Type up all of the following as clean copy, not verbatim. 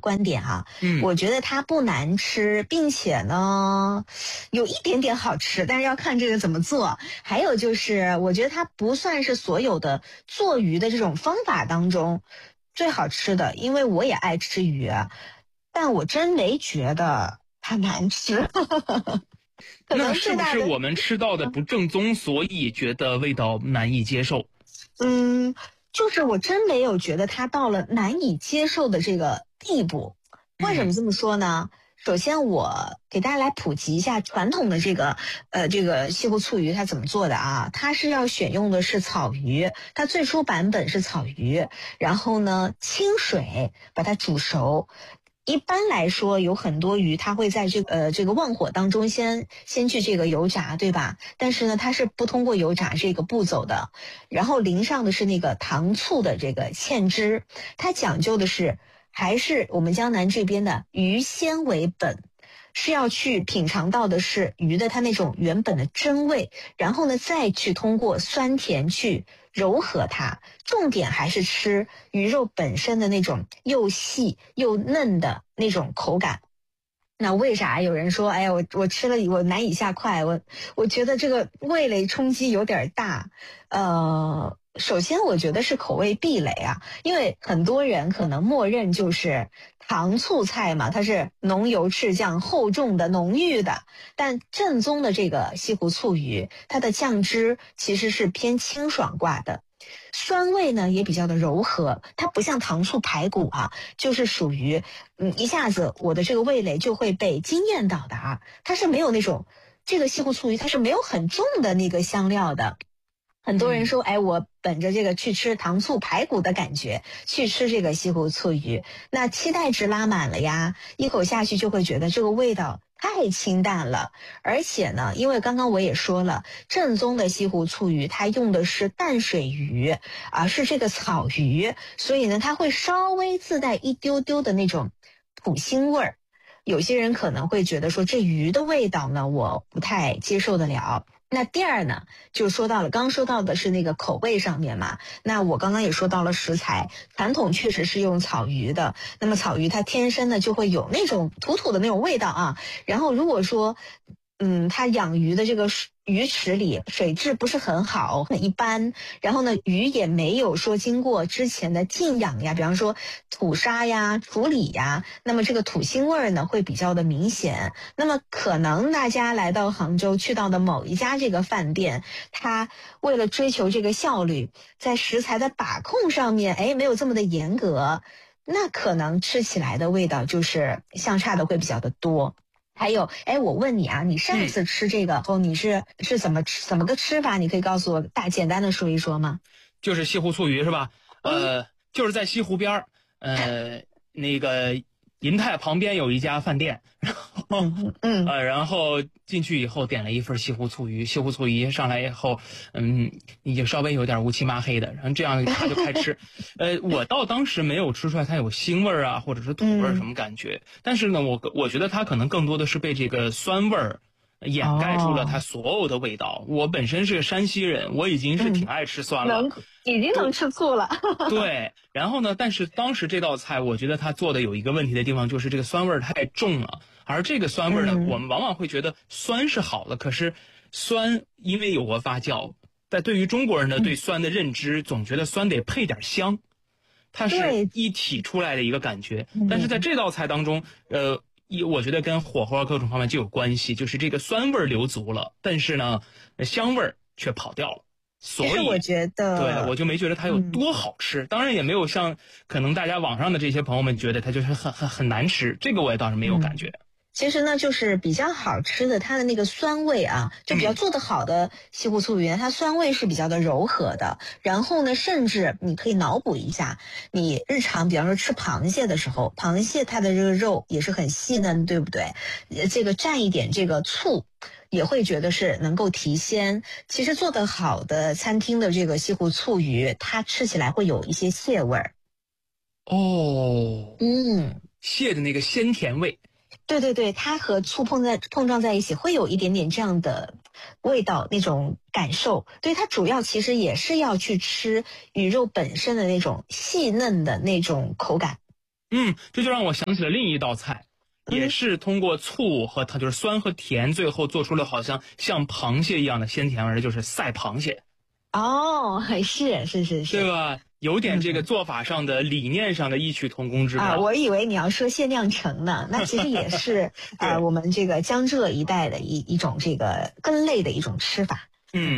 观点啊，我觉得它不难吃，并且呢有一点点好吃，但是要看这个怎么做。还有就是我觉得它不算是所有的做鱼的这种方法当中最好吃的，因为我也爱吃鱼，但我真没觉得它难吃。可那能是不是我们吃到的不正宗，所以觉得味道难以接受？ 就是我真没有觉得它到了难以接受的这个地步。为什么这么说呢？首先，我给大家来普及一下传统的这个西湖醋鱼它怎么做的啊？它是要选用的是草鱼，它最初版本是草鱼，然后呢清水把它煮熟。一般来说，有很多鱼它会在这个旺火当中先去这个油炸，对吧？但是呢，它是不通过油炸这个步骤的。然后淋上的是那个糖醋的这个芡汁，它讲究的是还是我们江南这边的鱼鲜为本，是要去品尝到的是鱼的它那种原本的真味，然后呢再去通过酸甜去柔和它，重点还是吃鱼肉本身的那种又细又嫩的那种口感。那为啥有人说，哎呀，我吃了我难以下筷？我觉得这个味蕾冲击有点大。首先我觉得是口味壁垒啊，因为很多人可能默认就是糖醋菜嘛，它是浓油赤酱厚重的浓郁的，但正宗的这个西湖醋鱼，它的酱汁其实是偏清爽挂的。酸味呢也比较的柔和，它不像糖醋排骨啊，就是属于一下子我的这个味蕾就会被惊艳到的啊，它是没有那种这个西湖醋鱼它是没有很重的那个香料的。很多人说，哎，我本着这个去吃糖醋排骨的感觉去吃这个西湖醋鱼，那期待值拉满了呀，一口下去就会觉得这个味道太清淡了。而且呢，因为刚刚我也说了，正宗的西湖醋鱼它用的是淡水鱼啊，是这个草鱼，所以呢它会稍微自带一丢丢的那种土腥味儿。有些人可能会觉得说，这鱼的味道呢我不太接受得了。那第二呢，就说到了，刚刚说到的是那个口味上面嘛。那我刚刚也说到了食材，传统确实是用草鱼的。那么草鱼它天生呢就会有那种土土的那种味道啊。然后如果说，它养鱼的这个鱼池里水质不是很好，很一般，然后呢鱼也没有说经过之前的浸养呀，比方说土沙呀、处理呀，那么这个土腥味儿呢会比较的明显。那么可能大家来到杭州去到的某一家这个饭店，它为了追求这个效率，在食材的把控上面，没有这么的严格，那可能吃起来的味道就是相差的会比较的多。还有，我问你啊，你上次吃这个后，你是怎么吃，怎么个吃法？你可以告诉我简单的说一说吗？ 就是西湖醋鱼是吧？就是在西湖边儿，那个银泰旁边有一家饭店，然后进去以后点了一份西湖醋鱼，西湖醋鱼上来以后，你就稍微有点乌漆麻黑的，然后这样他就开吃。我到当时没有吃出来它有腥味儿啊，或者是土味儿什么感觉，但是呢，我觉得它可能更多的是被这个酸味儿掩盖住了它所有的味道。我本身是个山西人，我已经是挺爱吃酸了， 已经能吃醋了。 对，然后呢，但是当时这道菜，我觉得它做的有一个问题的地方，就是这个酸味儿太重了。而这个酸味儿呢，我们往往会觉得酸是好的，可是酸因为有过发酵，但对于中国人的对酸的认知，总觉得酸得配点香，它是一体出来的一个感觉。但是在这道菜当中，我觉得跟火候各种方面就有关系，就是这个酸味儿留足了，但是呢，香味儿却跑掉了。所以我觉得， 对，我就没觉得它有多好吃，当然也没有像可能大家网上的这些朋友们觉得它就是很难吃，这个我也倒是没有感觉。 其实呢，就是比较好吃的，它的那个酸味啊，就比较做得好的西湖醋鱼，它酸味是比较的柔和的。然后呢，甚至你可以脑补一下，你日常比方说吃螃蟹的时候，螃蟹它的这个肉也是很细嫩，对不对？这个蘸一点这个醋，也会觉得是能够提鲜。其实做得好的餐厅的这个西湖醋鱼，它吃起来会有一些蟹味儿。 哦，蟹的那个鲜甜味。 对对对，它和醋碰撞在一起，会有一点点这样的味道，那种感受。对，它主要其实也是要去吃鱼肉本身的那种细嫩的那种口感。 这就让我想起了另一道菜，也是通过醋和它就是酸和甜，最后做出了好像像螃蟹一样的鲜甜味，就是赛螃蟹。 哦，是， 对吧？有点这个做法上的、理念上的异曲同工之妙。 我以为你要说限量橙呢，那其实也是我们这个江浙一带的一种这个根类的一种吃法。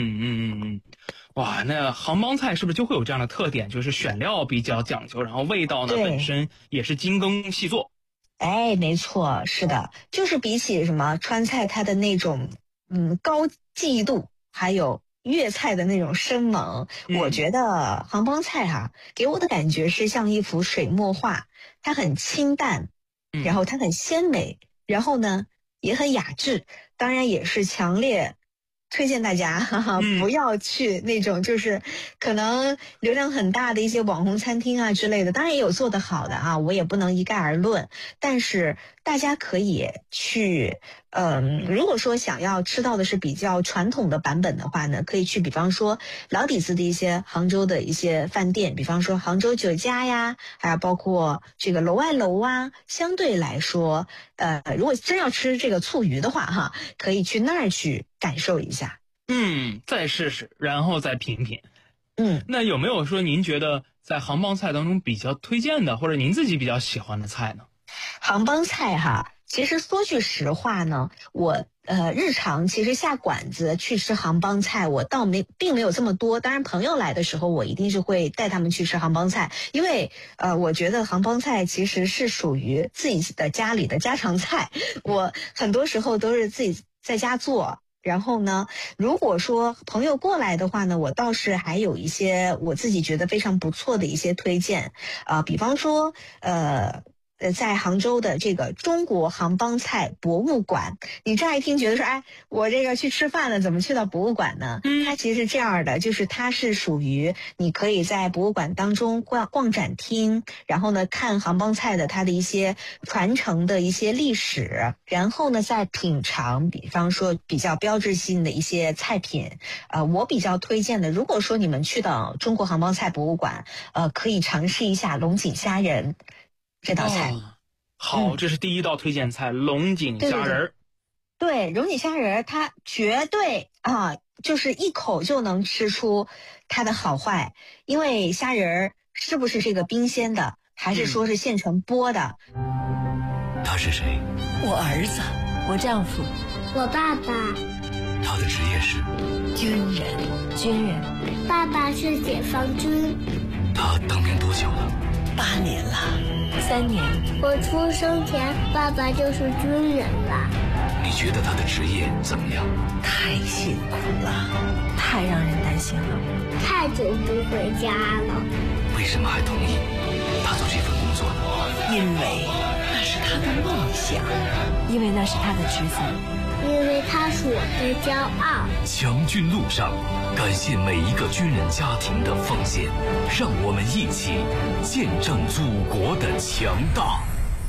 哇，那杭帮菜是不是就会有这样的特点，就是选料比较讲究，然后味道呢本身也是精耕细作？ 哎，没错，是的，就是比起什么川菜它的那种高记忆度，还有粤菜的那种生猛，我觉得杭帮菜给我的感觉是像一幅水墨画，它很清淡，然后它很鲜美，然后呢也很雅致，当然也是强烈推荐大家不要去那种就是可能流量很大的一些网红餐厅之类的，当然也有做得好的我也不能一概而论，但是大家可以去如果说想要吃到的是比较传统的版本的话呢，可以去比方说老底子的一些杭州的一些饭店，比方说杭州酒家呀，还有包括这个楼外楼相对来说如果真要吃这个醋鱼的话可以去那儿去感受一下。 再试试，然后再品品。那有没有说您觉得在杭帮菜当中比较推荐的，或者您自己比较喜欢的菜呢？ 杭帮菜其实说句实话呢，我日常其实下馆子去吃杭帮菜，我倒并没有这么多。当然朋友来的时候，我一定是会带他们去吃杭帮菜，因为我觉得杭帮菜其实是属于自己的家里的家常菜，我很多时候都是自己在家做。然后呢，如果说朋友过来的话呢，我倒是还有一些我自己觉得非常不错的一些推荐比方说在杭州的这个中国杭帮菜博物馆，你乍一听觉得说，哎，我这个去吃饭了，怎么去到博物馆呢？它其实是这样的，就是它是属于你可以在博物馆当中逛展厅，然后呢看杭帮菜的它的一些传承的一些历史，然后呢再品尝，比方说比较标志性的一些菜品。我比较推荐的，如果说你们去到中国杭帮菜博物馆，可以尝试一下龙井虾仁。这道菜好，这是第一道推荐菜，龙井虾仁。 对，龙井虾仁它绝对就是一口就能吃出它的好坏，因为虾仁是不是这个冰鲜的，还是说是现成剥的？ 他是谁？ 我儿子， 我丈夫， 我爸爸。 他的职业是军人。 爸爸是解放军。 他当兵多久了 ？8年了。 3年。 我出生前爸爸就是军人了。 你觉得他的职业怎么样？ 太辛苦了， 太让人担心了， 太久不回家了。 为什么还同意他做这份工作呢？ 因为那是他的梦想， 因为那是他的职责， 因为他是我的骄傲。 强军路上，感谢每一个军人家庭的奉献，让我们一起见证祖国的强大。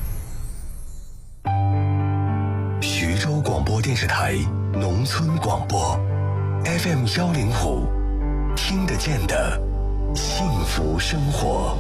徐州广播电视台农村广播 FM 105，听得见的幸福生活。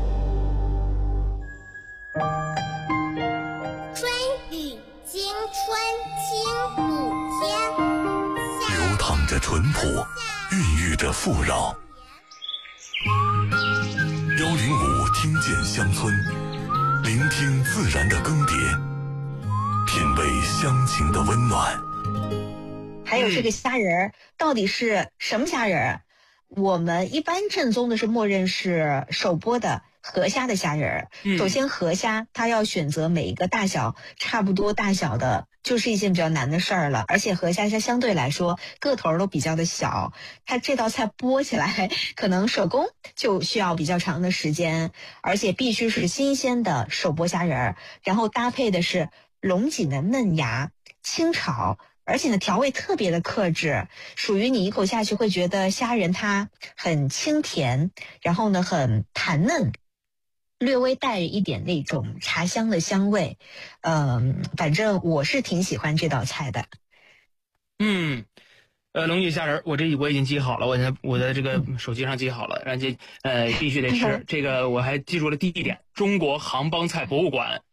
春雨惊春清谷间， 流淌着淳朴，孕育着富饶。105听见乡村，聆听自然的更迭，品味乡情的温暖。 还有这个虾仁到底是什么虾仁？我们一般正宗的是默认是手剥的河虾的虾仁。首先河虾它要选择每一个大小差不多大小的，就是一件比较难的事儿了。而且河虾它相对来说个头都比较的小，它这道菜剥起来可能手工就需要比较长的时间，而且必须是新鲜的手剥虾仁，然后搭配的是龙井的嫩芽清炒，而且呢调味特别的克制，属于你一口下去会觉得虾仁它很清甜，然后呢很弹嫩，略微带一点那种茶香的香味。反正我是挺喜欢这道菜的。 龙井虾仁，我已经记好了，我的这个手机上记好了，然后必须得吃。这个我还记住了地点：中国杭帮菜博物馆